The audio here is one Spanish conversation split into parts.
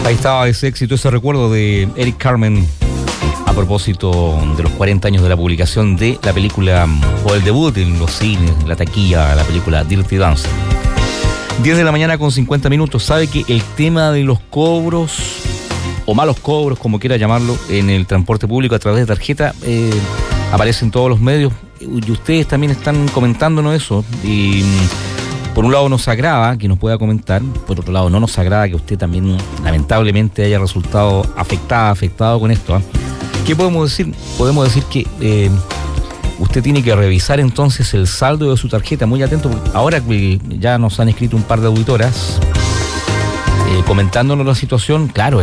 Ahí estaba ese éxito, ese recuerdo de Eric Carmen a propósito de los 40 años de la publicación de la película, o el debut en los cines, en la taquilla, la película Dirty Dancing. 10 de la mañana con 50 minutos. Sabe que el tema de los cobros, o malos cobros, como quiera llamarlo, en el transporte público a través de tarjeta, aparece en todos los medios, y ustedes también están comentándonos eso, y por un lado nos agrada que nos pueda comentar, por otro lado no nos agrada que usted también lamentablemente haya resultado afectado con esto, ¿eh? ¿Qué podemos decir? Podemos decir que usted tiene que revisar entonces el saldo de su tarjeta, muy atento, porque ahora que ya nos han escrito un par de auditoras comentándonos la situación, claro,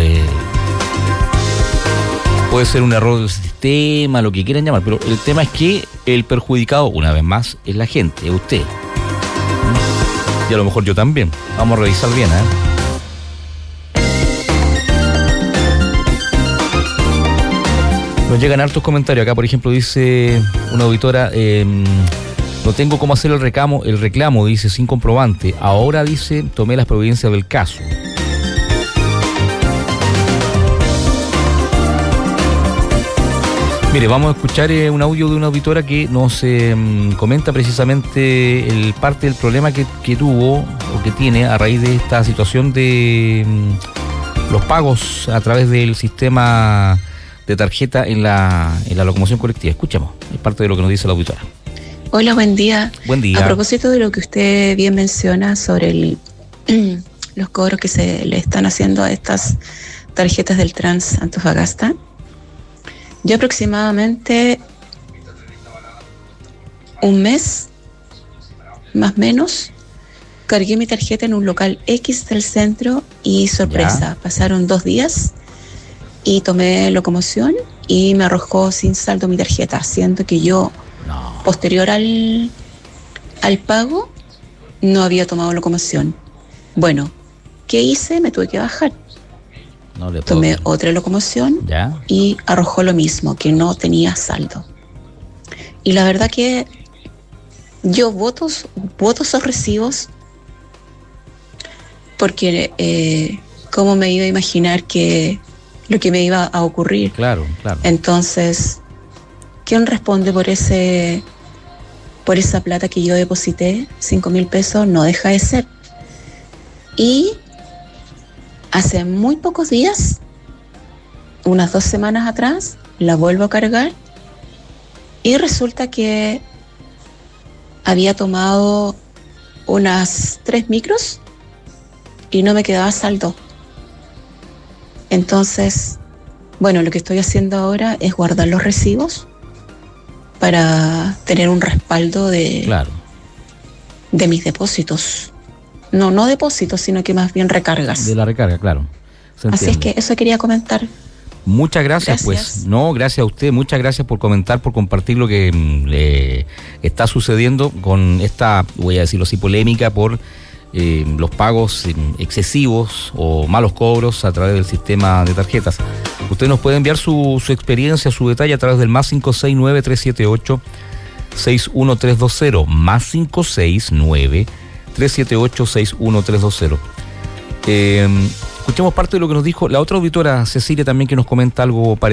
puede ser un error del sistema, lo que quieran llamar, pero el tema es que el perjudicado, una vez más, es la gente, es usted. Y a lo mejor yo también. Vamos a revisar bien, Nos llegan hartos comentarios. Acá, por ejemplo, dice una auditora, no tengo cómo hacer el reclamo, dice, sin comprobante. Ahora, dice, tomé las providencias del caso. Mire, vamos a escuchar un audio de una auditora que nos comenta precisamente parte del problema que tuvo o que tiene a raíz de esta situación de los pagos a través del sistema de tarjeta en la locomoción colectiva. Escuchemos, es parte de lo que nos dice la auditora. Hola, buen día. Buen día. A propósito de lo que usted bien menciona sobre los cobros que se le están haciendo a estas tarjetas del Trans Antofagasta, yo aproximadamente un mes, más o menos, cargué mi tarjeta en un local X del centro y sorpresa, pasaron 2 días y tomé locomoción y me arrojó sin saldo mi tarjeta, siendo que yo, posterior al pago, no había tomado locomoción. Bueno, ¿qué hice? Me tuve que bajar. Tomé otra locomoción y arrojó lo mismo, que no tenía saldo. Y la verdad que yo voto esos recibos porque cómo me iba a imaginar que lo que me iba a ocurrir. Claro. Entonces, ¿quién responde por esa plata que yo deposité? 5.000 pesos, no deja de ser. Y hace muy pocos días, unas 2 semanas atrás, la vuelvo a cargar y resulta que había tomado unas 3 micros y no me quedaba saldo. Entonces, bueno, lo que estoy haciendo ahora es guardar los recibos para tener un respaldo de mis depósitos. No depósitos, sino que más bien recargas. De la recarga, claro. Así es que eso quería comentar. Muchas gracias, pues. No, gracias a usted. Muchas gracias por comentar, por compartir lo que le está sucediendo con esta, voy a decirlo así, polémica por los pagos excesivos o malos cobros a través del sistema de tarjetas. Usted nos puede enviar su experiencia, su detalle a través del +569-378-61320. +569-378-61320. Escuchemos parte de lo que nos dijo la otra auditora, Cecilia, también, que nos comenta algo parecido.